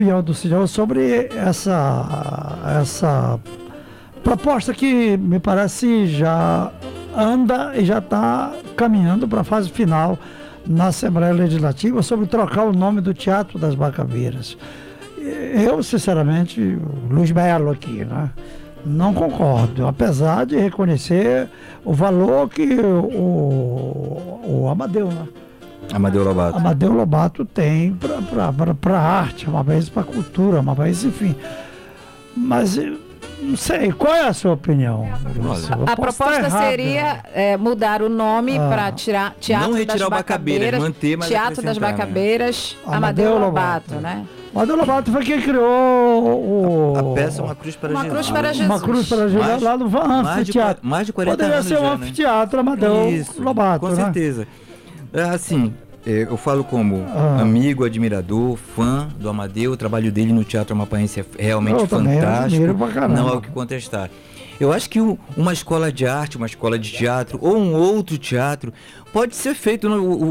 opinião do senhor sobre essa proposta que me parece já anda e já está caminhando para a fase final na Assembleia Legislativa sobre trocar o nome do Teatro das Macabeiras. Eu, sinceramente, Luiz Melo aqui, né? Não concordo, apesar de reconhecer o valor que o Amadeu, né? Amadeu Lobato tem para a arte, uma vez para a cultura, uma vez, enfim. Mas não sei, qual é a sua opinião? A proposta seria mudar o nome para tirar Teatro das Macabeiras, manter, mas Teatro das Macabeiras, Amadeu Lobato, né? Amadeu Lobato foi quem criou a peça Uma Cruz para Jesus. Uma Cruz para Jesus, lá no anfiteatro. Mais de 40 anos. Poderia ser um anfiteatro, Amadeu Lobato, com certeza. Assim, eu falo como amigo, admirador, fã do Amadeu. O trabalho dele no Teatro Amapaense é realmente fantástico. Não há o que contestar. Eu acho que uma escola de arte, uma escola de teatro ou um outro teatro pode ser feito.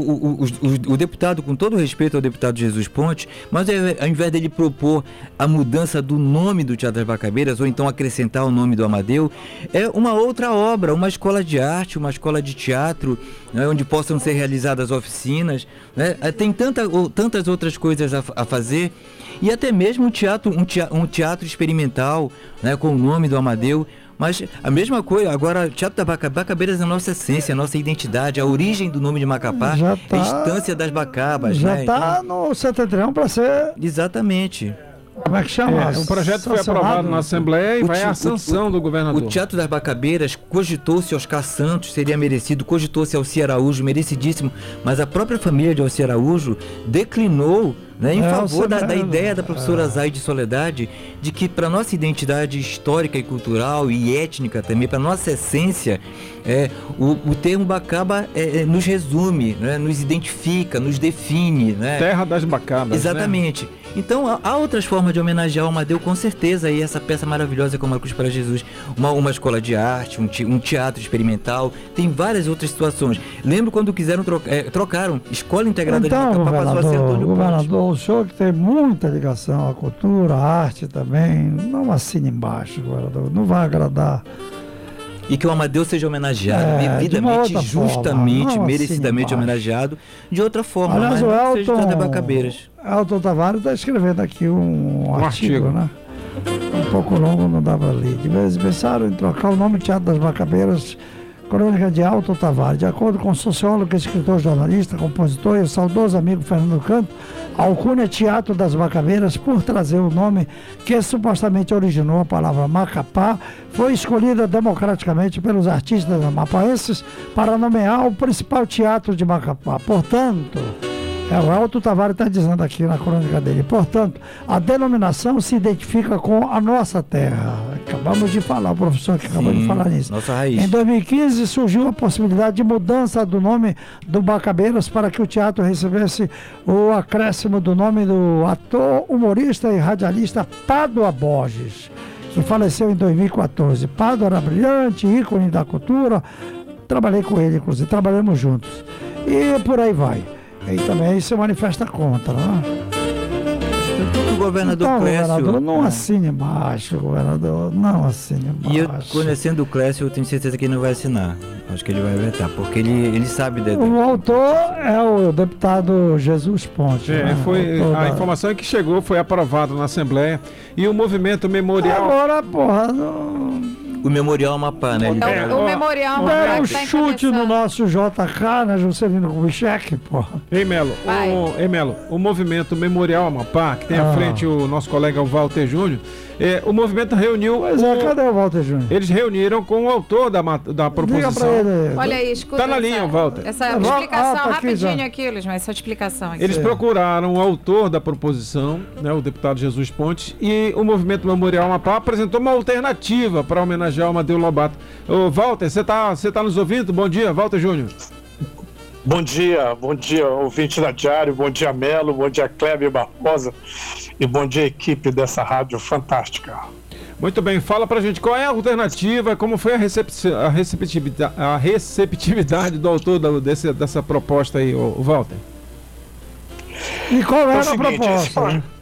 O deputado, com todo respeito ao deputado Jesus Pontes, mas ao invés dele propor a mudança do nome do Teatro das Macabeiras ou então acrescentar o nome do Amadeu, é uma outra obra, uma escola de arte, uma escola de teatro, né, onde possam ser realizadas oficinas, né? Tem tantas outras coisas a fazer, e até mesmo um teatro experimental, né, com o nome do Amadeu. Mas a mesma coisa, agora, Teatro das Macabeiras é a nossa essência, a nossa identidade, a origem do nome de Macapá, a Estância das Macabas. Já está no setentrião para ser... Exatamente. Como é que chama? O projeto foi aprovado na Assembleia e vai à sanção do governador. O Teatro das Macabeiras, cogitou-se Oscar Santos, seria merecido, cogitou-se Alci Araújo, merecidíssimo, mas a própria família de Alci Araújo declinou, né, em favor da ideia da professora Zaide Soledade, de que para nossa identidade histórica e cultural e étnica também, para nossa essência, o termo Bacaba nos resume, né, nos identifica, nos define. Né? Terra das Bacabas. Exatamente. Né? Então há outras formas de homenagear o Amadeu, com certeza, e essa peça maravilhosa como a Cruz para Jesus, uma escola de arte, um teatro experimental, tem várias outras situações. Lembro quando quiseram trocaram Escola Integrada de Macapá, passou a ser Antônio governador, o senhor que tem muita ligação à cultura, à arte também, não assine embaixo, governador, não vai agradar. E que o Amadeu seja homenageado, devidamente, justamente, merecidamente homenageado, de outra forma. Aliás, mas o seja de Macabeiras. Elton Tavares está escrevendo aqui um artigo, né? Um pouco longo, não dá para ler. De vez pensaram em trocar o nome Teatro das Macabeiras, crônica de Elton Tavares. De acordo com o sociólogo, escritor, jornalista, compositor e o saudoso amigo Fernando Canto, a alcunha Teatro das Macabeiras, por trazer o nome que supostamente originou a palavra Macapá, foi escolhida democraticamente pelos artistas amapaenses para nomear o principal teatro de Macapá. Portanto, o Elton Tavares está dizendo aqui na crônica dele, portanto, a denominação se identifica com a nossa terra. Acabamos de falar, o professor que acabou de falar nisso. Nossa raiz. Em 2015 surgiu a possibilidade de mudança do nome do Macabeiras para que o teatro recebesse o acréscimo do nome do ator, humorista e radialista Pádua Borges, que faleceu em 2014. Pádua era brilhante, ícone da cultura, trabalhei com ele, inclusive, trabalhamos juntos. E por aí vai. E também se manifesta contra, né? O governador Clécio... governador, não assine embaixo, governador, não assine embaixo. E eu, conhecendo o Clécio, eu tenho certeza que ele não vai assinar. Acho que ele vai vetar, porque ele sabe... O autor é o deputado Jesus Pontes. Né? A informação que chegou foi aprovado na Assembleia e o movimento memorial... Agora, porra... O Memorial Amapá, né? O Memorial Amapá. Um chute no nosso JK, né, Juscelino Kubitschek, porra. Ei, Melo, o movimento Memorial Amapá, que tem à frente o nosso colega Walter Júnior, o movimento reuniu... cadê o Walter Júnior? Eles reuniram com o autor da proposição. Olha aí, escuta. Tá na linha, Walter. Essa explicação, rapidinho aqui, Luiz, mas essa explicação aqui. Eles procuraram o autor da proposição, né, o deputado Jesus Pontes, e o movimento Memorial Amapá apresentou uma alternativa para homenagear o Amadeu Lobato. Ô, Walter, você tá nos ouvindo? Bom dia, Walter Júnior. Bom dia, ouvinte da Diário, bom dia, Melo, bom dia, Kleber Barbosa e bom dia, equipe dessa rádio fantástica. Muito bem, fala pra gente qual é a alternativa, como foi a receptividade do autor dessa proposta aí, o Walter. E qual era a proposta?